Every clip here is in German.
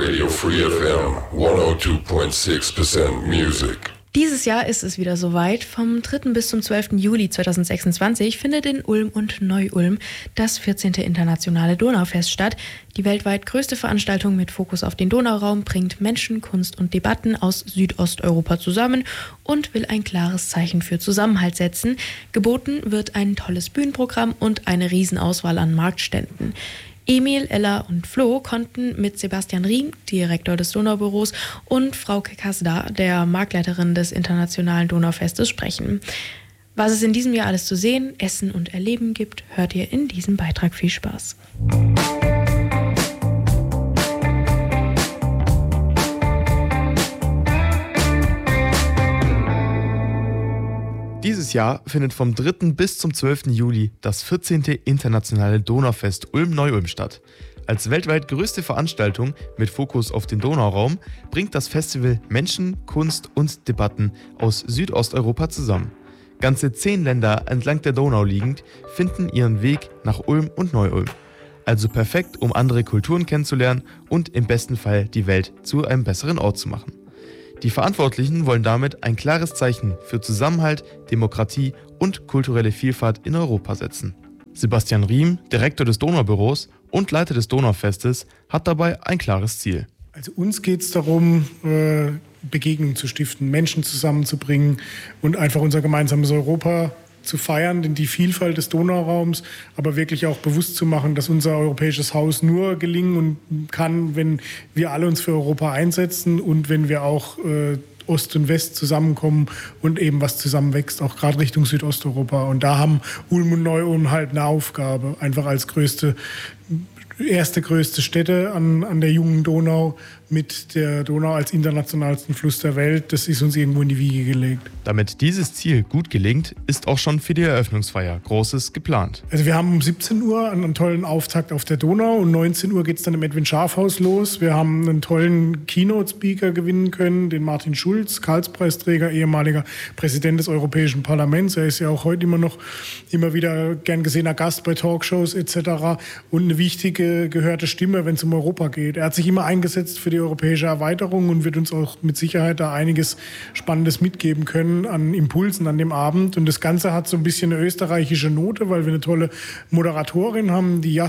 Radio Free FM 102.6% Music. Dieses Jahr ist es wieder soweit. Vom 3. bis zum 12. Juli 2026 findet in Ulm und Neu-Ulm das 14. Internationale Donaufest statt. Die weltweit größte Veranstaltung mit Fokus auf den Donauraum bringt Menschen, Kunst und Debatten aus Südosteuropa zusammen und will ein klares Zeichen für Zusammenhalt setzen. Geboten wird ein tolles Bühnenprogramm und eine Riesenauswahl an Marktständen. Emil, Ella und Flo konnten mit Sebastian Riem, Direktor des Donaubüros, und Frauke Kasda, der Marktleiterin des Internationalen Donaufestes, sprechen. Was es in diesem Jahr alles zu sehen, essen und erleben gibt, hört ihr in diesem Beitrag. Viel Spaß. Dieses Jahr findet vom 3. bis zum 12. Juli das 14. Internationale Donaufest Ulm-Neu-Ulm statt. Als weltweit größte Veranstaltung mit Fokus auf den Donauraum bringt das Festival Menschen, Kunst und Debatten aus Südosteuropa zusammen. Ganze 10 Länder entlang der Donau liegend finden ihren Weg nach Ulm und Neu-Ulm. Also perfekt, um andere Kulturen kennenzulernen und im besten Fall die Welt zu einem besseren Ort zu machen. Die Verantwortlichen wollen damit ein klares Zeichen für Zusammenhalt, Demokratie und kulturelle Vielfalt in Europa setzen. Sebastian Riem, Direktor des Donaubüros und Leiter des Donaufestes, hat dabei ein klares Ziel. Also uns geht es darum, Begegnungen zu stiften, Menschen zusammenzubringen und einfach unser gemeinsames Europa zu feiern, denn die Vielfalt des Donauraums, aber wirklich auch bewusst zu machen, dass unser europäisches Haus nur gelingen und kann, wenn wir alle uns für Europa einsetzen und wenn wir auch Ost und West zusammenkommen und eben was zusammenwächst, auch gerade Richtung Südosteuropa. Und da haben Ulm und Neu-Ulm halt eine Aufgabe, einfach als erste größte Städte an der jungen Donau mit der Donau als internationalsten Fluss der Welt. Das ist uns irgendwo in die Wiege gelegt. Damit dieses Ziel gut gelingt, ist auch schon für die Eröffnungsfeier Großes geplant. Also wir haben um 17 Uhr einen tollen Auftakt auf der Donau und 19 Uhr geht es dann im Edwin Schafhaus los. Wir haben einen tollen Keynote-Speaker gewinnen können, den Martin Schulz, Karlspreisträger, ehemaliger Präsident des Europäischen Parlaments. Er ist ja auch heute immer wieder gern gesehener Gast bei Talkshows etc. und eine wichtige, gehörte Stimme, wenn es um Europa geht. Er hat sich immer eingesetzt für die europäische Erweiterung und wird uns auch mit Sicherheit da einiges Spannendes mitgeben können an Impulsen an dem Abend. Und das Ganze hat so ein bisschen eine österreichische Note, weil wir eine tolle Moderatorin haben, die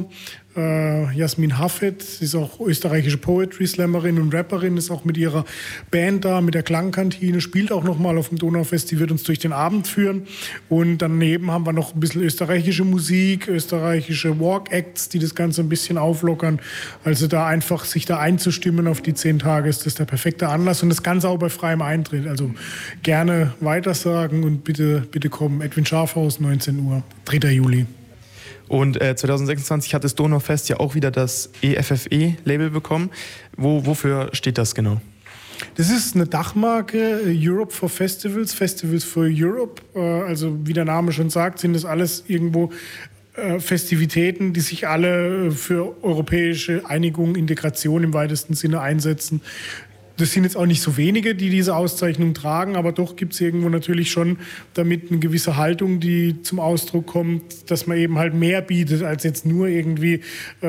Jasmin Hafet, sie ist auch österreichische Poetry-Slammerin und Rapperin, ist auch mit ihrer Band da, mit der Klangkantine, spielt auch nochmal auf dem Donaufest, die wird uns durch den Abend führen. Und daneben haben wir noch ein bisschen österreichische Musik, österreichische Walk-Acts, die das Ganze ein bisschen auflockern. Also da einfach sich da einzustimmen auf die 10 Tage ist das der perfekte Anlass und das Ganze auch bei freiem Eintritt. Also gerne weitersagen und bitte kommen. Edwin Schafhaus, 19 Uhr, 3. Juli. Und 2026 hat das Donaufest ja auch wieder das EFFE-Label bekommen. Wofür steht das genau? Das ist eine Dachmarke, Europe for Festivals, Festivals for Europe. Also wie der Name schon sagt, sind das alles irgendwo Festivitäten, die sich alle für europäische Einigung, Integration im weitesten Sinne einsetzen. Das sind jetzt auch nicht so wenige, die diese Auszeichnung tragen, aber doch gibt es irgendwo natürlich schon damit eine gewisse Haltung, die zum Ausdruck kommt, dass man eben halt mehr bietet als jetzt nur irgendwie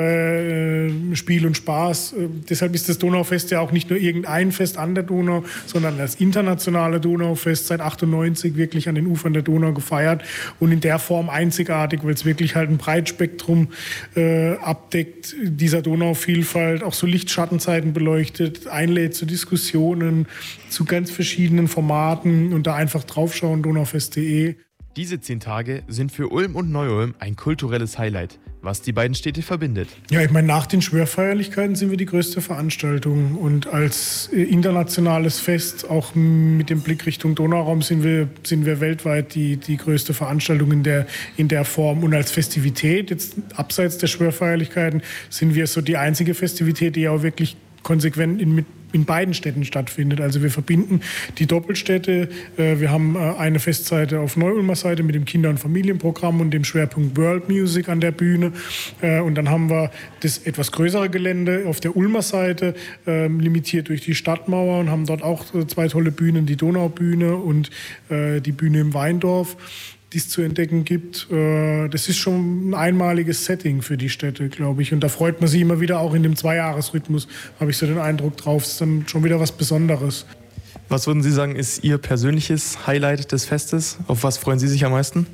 Spiel und Spaß. Deshalb ist das Donaufest ja auch nicht nur irgendein Fest an der Donau, sondern das internationale Donaufest seit 98 wirklich an den Ufern der Donau gefeiert und in der Form einzigartig, weil es wirklich halt ein Breitspektrum abdeckt, dieser Donauvielfalt, auch so Licht-Schattenzeiten beleuchtet, einlädt zu Diskussionen zu ganz verschiedenen Formaten und da einfach draufschauen, donaufest.de. Diese 10 Tage sind für Ulm und Neu-Ulm ein kulturelles Highlight, was die beiden Städte verbindet. Ja, ich meine, nach den Schwörfeierlichkeiten sind wir die größte Veranstaltung und als internationales Fest, auch mit dem Blick Richtung Donauraum, sind wir weltweit die größte Veranstaltung in der Form und als Festivität, jetzt abseits der Schwörfeierlichkeiten, sind wir so die einzige Festivität, die auch wirklich konsequent in beiden Städten stattfindet. Also wir verbinden die Doppelstädte. Wir haben eine Festseite auf Neu-Ulmer Seite mit dem Kinder- und Familienprogramm und dem Schwerpunkt World Music an der Bühne. Und dann haben wir das etwas größere Gelände auf der Ulmer Seite, limitiert durch die Stadtmauer und haben dort auch 2 tolle Bühnen, die Donaubühne und die Bühne im Weindorf. die es zu entdecken gibt. Das ist schon ein einmaliges Setting für die Städte, glaube ich. Und da freut man sich immer wieder, auch in dem 2-Jahres-Rhythmus, habe ich so den Eindruck drauf. Es ist dann schon wieder was Besonderes. Was würden Sie sagen, ist Ihr persönliches Highlight des Festes? Auf was freuen Sie sich am meisten?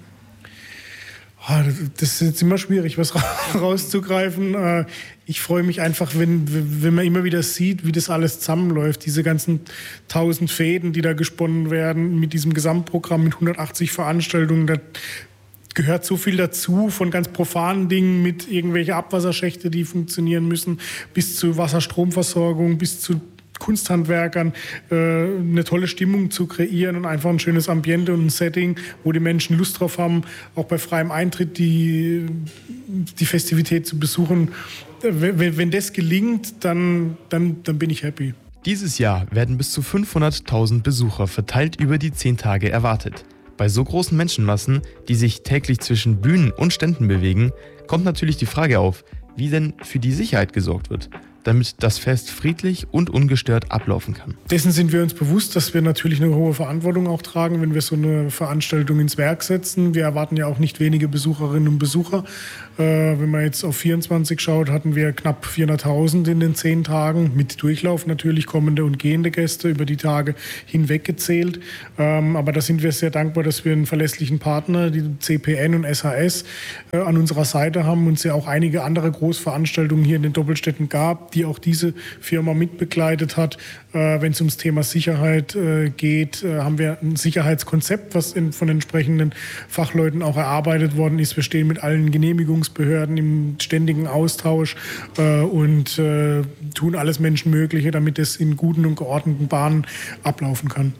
Das ist jetzt immer schwierig, was rauszugreifen. Ich freue mich einfach, wenn man immer wieder sieht, wie das alles zusammenläuft. Diese ganzen 1000 Fäden, die da gesponnen werden mit diesem Gesamtprogramm mit 180 Veranstaltungen. Da gehört so viel dazu, von ganz profanen Dingen mit irgendwelche Abwasserschächte, die funktionieren müssen, bis zu Wasserstromversorgung, bis zu Kunsthandwerkern, eine tolle Stimmung zu kreieren und einfach ein schönes Ambiente und ein Setting, wo die Menschen Lust drauf haben, auch bei freiem Eintritt die Festivität zu besuchen. Wenn das gelingt, dann bin ich happy. Dieses Jahr werden bis zu 500.000 Besucher verteilt über die 10 Tage erwartet. Bei so großen Menschenmassen, die sich täglich zwischen Bühnen und Ständen bewegen, kommt natürlich die Frage auf, wie denn für die Sicherheit gesorgt wird, damit das Fest friedlich und ungestört ablaufen kann. Dessen sind wir uns bewusst, dass wir natürlich eine hohe Verantwortung auch tragen, wenn wir so eine Veranstaltung ins Werk setzen. Wir erwarten ja auch nicht wenige Besucherinnen und Besucher. Wenn man jetzt auf 24 schaut, hatten wir knapp 400.000 in den 10 Tagen, mit Durchlauf natürlich, kommende und gehende Gäste über die Tage hinweg gezählt. Aber da sind wir sehr dankbar, dass wir einen verlässlichen Partner, die CPN und SHS, an unserer Seite haben und es ja auch einige andere Großveranstaltungen hier in den Doppelstädten gab, die auch diese Firma mitbegleitet hat. Wenn es ums Thema Sicherheit geht, haben wir ein Sicherheitskonzept, was von entsprechenden Fachleuten auch erarbeitet worden ist. Wir stehen mit allen Genehmigungsbehörden im ständigen Austausch und tun alles Menschenmögliche, damit es in guten und geordneten Bahnen ablaufen kann.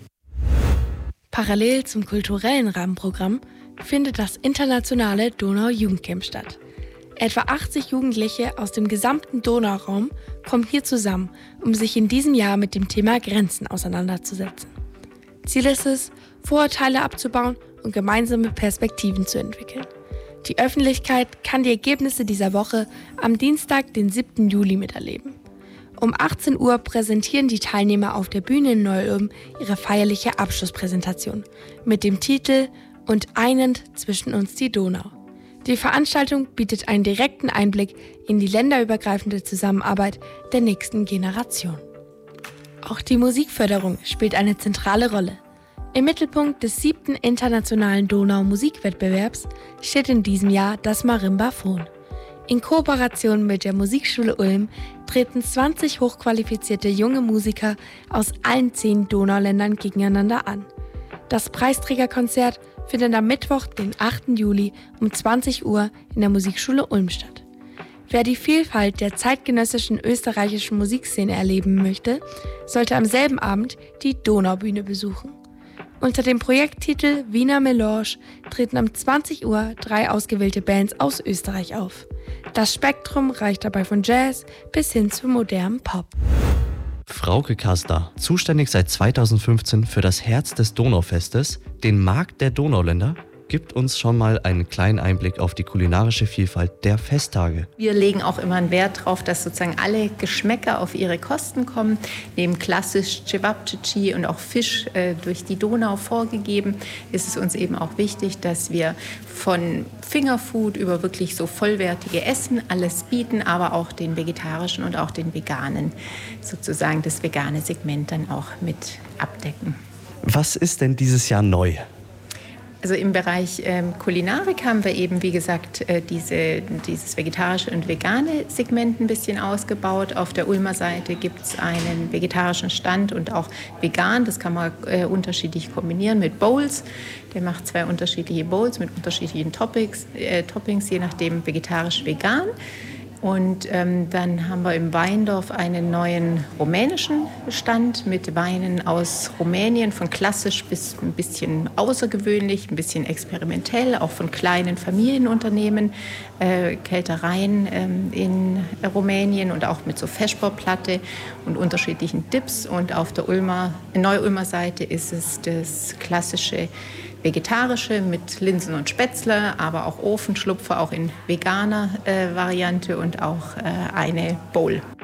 Parallel zum kulturellen Rahmenprogramm findet das internationale Donau-Jugendcamp statt. Etwa 80 Jugendliche aus dem gesamten Donauraum kommen hier zusammen, um sich in diesem Jahr mit dem Thema Grenzen auseinanderzusetzen. Ziel ist es, Vorurteile abzubauen und gemeinsame Perspektiven zu entwickeln. Die Öffentlichkeit kann die Ergebnisse dieser Woche am Dienstag, den 7. Juli miterleben. Um 18 Uhr präsentieren die Teilnehmer auf der Bühne in Neu-Ulm ihre feierliche Abschlusspräsentation mit dem Titel »Und einend zwischen uns die Donau«. Die Veranstaltung bietet einen direkten Einblick in die länderübergreifende Zusammenarbeit der nächsten Generation. Auch die Musikförderung spielt eine zentrale Rolle. Im Mittelpunkt des 7. Internationalen Donau-Musikwettbewerbs steht in diesem Jahr das Marimbaphon. In Kooperation mit der Musikschule Ulm treten 20 hochqualifizierte junge Musiker aus allen 10 Donauländern gegeneinander an. Das Preisträgerkonzert findet am Mittwoch, den 8. Juli um 20 Uhr in der Musikschule Ulm statt. Wer die Vielfalt der zeitgenössischen österreichischen Musikszene erleben möchte, sollte am selben Abend die Donaubühne besuchen. Unter dem Projekttitel Wiener Melange treten um 20 Uhr 3 ausgewählte Bands aus Österreich auf. Das Spektrum reicht dabei von Jazz bis hin zu modernem Pop. Frauke Kasda, zuständig seit 2015 für das Herz des Donaufestes, den Markt der Donauländer, gibt uns schon mal einen kleinen Einblick auf die kulinarische Vielfalt der Festtage. Wir legen auch immer einen Wert darauf, dass sozusagen alle Geschmäcker auf ihre Kosten kommen. Neben klassisch Cevapcici und auch Fisch durch die Donau vorgegeben, ist es uns eben auch wichtig, dass wir von Fingerfood über wirklich so vollwertige Essen alles bieten, aber auch den vegetarischen und auch den veganen, sozusagen das vegane Segment dann auch mit abdecken. Was ist denn dieses Jahr neu? Also im Bereich Kulinarik haben wir eben, wie gesagt, dieses vegetarische und vegane Segment ein bisschen ausgebaut. Auf der Ulmer Seite gibt es einen vegetarischen Stand und auch vegan. Das kann man unterschiedlich kombinieren mit Bowls. Der macht 2 unterschiedliche Bowls mit unterschiedlichen Toppings, je nachdem vegetarisch-vegan. Und dann haben wir im Weindorf einen neuen rumänischen Stand mit Weinen aus Rumänien, von klassisch bis ein bisschen außergewöhnlich, ein bisschen experimentell, auch von kleinen Familienunternehmen, Keltereien in Rumänien und auch mit so Feschbauplatte und unterschiedlichen Dips. Und auf der Neu-Ulmer Seite ist es das klassische Vegetarische mit Linsen und Spätzle, aber auch Ofenschlupfer, auch in veganer Variante und auch eine Bowl.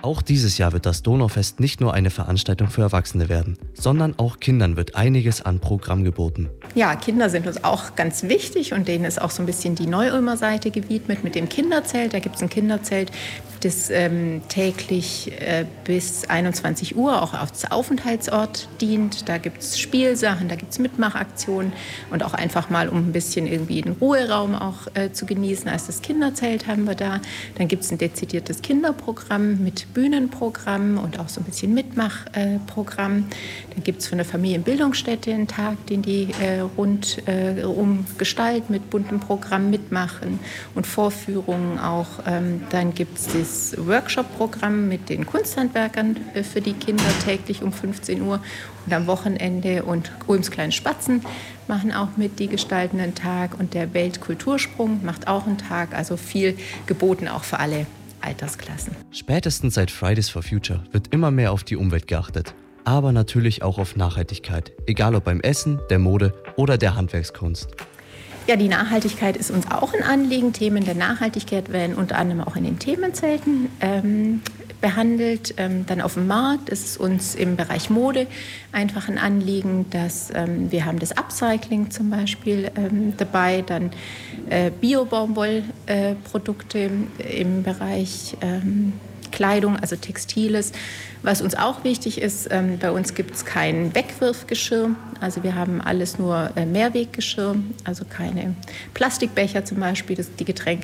Auch dieses Jahr wird das Donaufest nicht nur eine Veranstaltung für Erwachsene werden, sondern auch Kindern wird einiges an Programm geboten. Ja, Kinder sind uns auch ganz wichtig und denen ist auch so ein bisschen die Neu-Ulmer Seite gewidmet mit dem Kinderzelt. Da gibt es ein Kinderzelt, das täglich bis 21 Uhr auch als Aufenthaltsort dient. Da gibt es Spielsachen, da gibt es Mitmachaktionen und auch einfach mal, um ein bisschen irgendwie den Ruheraum auch zu genießen. Als das Kinderzelt haben wir da. Dann gibt es ein dezidiertes Kinderprogramm mit Bühnenprogramm und auch so ein bisschen Mitmachprogramm. Dann gibt es von der Familienbildungsstätte einen Tag, den die rundum gestalten, mit buntem Programm mitmachen und Vorführungen auch. Dann gibt es das Workshop-Programm mit den Kunsthandwerkern für die Kinder täglich um 15 Uhr und am Wochenende. Und Ulms kleine Spatzen machen auch mit, die gestalten einen Tag. Und der Weltkultursprung macht auch einen Tag. Also viel geboten auch für alle Altersklassen. Spätestens seit Fridays for Future wird immer mehr auf die Umwelt geachtet. Aber natürlich auch auf Nachhaltigkeit, egal ob beim Essen, der Mode oder der Handwerkskunst. Ja, die Nachhaltigkeit ist uns auch ein Anliegen. Themen der Nachhaltigkeit werden unter anderem auch in den Themenzelten behandelt. Dann auf dem Markt ist es uns im Bereich Mode einfach ein Anliegen, dass wir haben das Upcycling zum Beispiel dabei, dann Bio-Baumwollprodukte im Bereich Kleidung, also Textiles. Was uns auch wichtig ist, bei uns gibt es kein Wegwirfgeschirr. Also wir haben alles nur Mehrweggeschirr, also keine Plastikbecher zum Beispiel, die Getränke